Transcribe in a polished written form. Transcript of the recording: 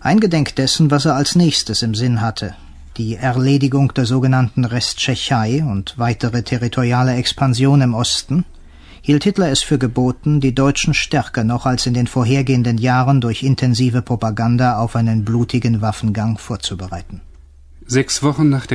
Eingedenk dessen, was er als nächstes im Sinn hatte, die Erledigung der sogenannten Resttschechei und weitere territoriale Expansion im Osten, hielt Hitler es für geboten, die Deutschen stärker noch als in den vorhergehenden Jahren durch intensive Propaganda auf einen blutigen Waffengang vorzubereiten. 6 Wochen nach